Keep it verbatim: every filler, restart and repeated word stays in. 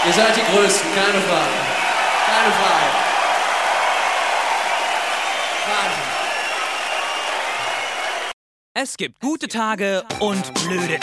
Ihr seid die Größten, keine Frage. Keine Frage. Wahnsinn. Es gibt gute Tage und blöde